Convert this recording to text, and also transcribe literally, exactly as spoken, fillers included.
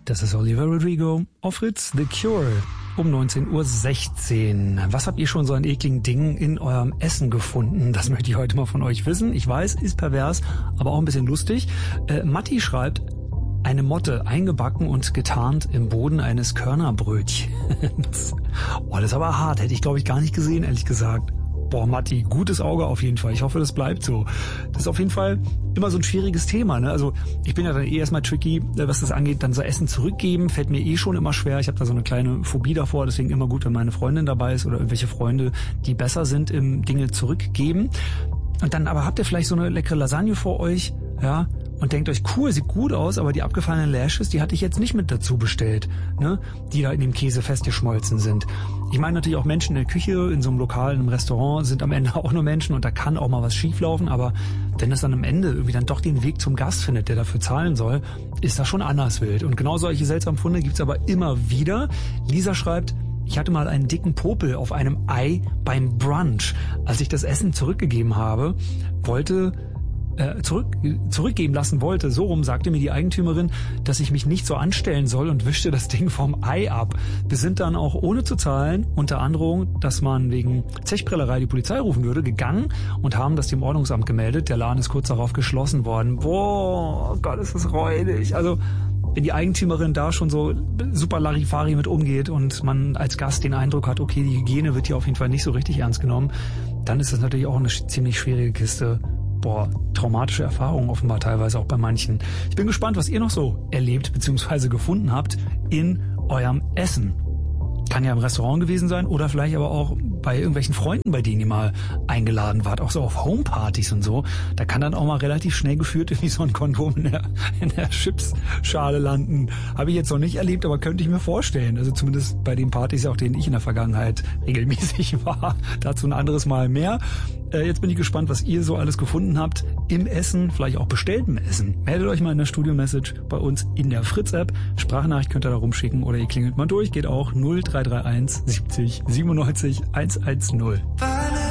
Das ist Olivia Rodrigo auf Fritz, The Cure, um neunzehn Uhr sechzehn. Was habt ihr schon so an ekligen Dingen in eurem Essen gefunden? Das möchte ich heute mal von euch wissen. Ich weiß, ist pervers, aber auch ein bisschen lustig. Äh, Matti schreibt, eine Motte eingebacken und getarnt im Boden eines Körnerbrötchens. Oh, das ist aber hart. Hätte ich, glaube ich, gar nicht gesehen, ehrlich gesagt. Boah, Matti, gutes Auge auf jeden Fall. Ich hoffe, das bleibt so. Das ist auf jeden Fall immer so ein schwieriges Thema, ne? Also ich bin ja dann eh erstmal tricky, was das angeht. Dann so Essen zurückgeben, fällt mir eh schon immer schwer. Ich habe da so eine kleine Phobie davor, deswegen immer gut, wenn meine Freundin dabei ist oder irgendwelche Freunde, die besser sind im Dinge zurückgeben. Und dann aber habt ihr vielleicht so eine leckere Lasagne vor euch, ja, und denkt euch, cool, sieht gut aus, aber die abgefallenen Lashes, die hatte ich jetzt nicht mit dazu bestellt, ne, die da in dem Käse festgeschmolzen sind. Ich meine natürlich auch Menschen in der Küche, in so einem Lokal, in einem Restaurant sind am Ende auch nur Menschen und da kann auch mal was schieflaufen, aber wenn das dann am Ende irgendwie dann doch den Weg zum Gast findet, der dafür zahlen soll, ist das schon anders wild. Und genau solche seltsamen Funde gibt's aber immer wieder. Lisa schreibt, ich hatte mal einen dicken Popel auf einem Ei beim Brunch. Als ich das Essen zurückgegeben habe, wollte äh, zurück, zurückgeben lassen wollte, so rum sagte mir die Eigentümerin, dass ich mich nicht so anstellen soll und wischte das Ding vom Ei ab. Wir sind dann auch ohne zu zahlen, unter Androhung, dass man wegen Zechprellerei die Polizei rufen würde, gegangen und haben das dem Ordnungsamt gemeldet. Der Laden ist kurz darauf geschlossen worden. Boah, oh Gott, ist das räudig. Also wenn die Eigentümerin da schon so super Larifari mit umgeht und man als Gast den Eindruck hat, okay, die Hygiene wird hier auf jeden Fall nicht so richtig ernst genommen, dann ist das natürlich auch eine ziemlich schwierige Kiste. Boah, traumatische Erfahrungen offenbar teilweise auch bei manchen. Ich bin gespannt, was ihr noch so erlebt bzw. gefunden habt in eurem Essen. Kann ja im Restaurant gewesen sein oder vielleicht aber auch bei irgendwelchen Freunden, bei denen ihr mal eingeladen wart, auch so auf Homepartys und so. Da kann dann auch mal relativ schnell geführt irgendwie so ein Kondom in der, in der Chipsschale landen. Habe ich jetzt noch nicht erlebt, aber könnte ich mir vorstellen. Also zumindest bei den Partys, auch denen ich in der Vergangenheit regelmäßig war. Dazu ein anderes Mal mehr. Äh, jetzt bin ich gespannt, was ihr so alles gefunden habt im Essen, vielleicht auch bestelltem Essen. Meldet euch mal in der Studio-Message bei uns in der Fritz-App. Sprachnachricht könnt ihr da rumschicken oder ihr klingelt mal durch. Geht auch null drei drei eins siebzig siebenundneunzig hundertzehn.